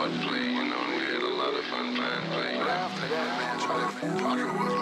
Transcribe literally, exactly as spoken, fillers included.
sword play, you know, and we had a lot of fun playing play. But after that, man, Charlie, Charlie was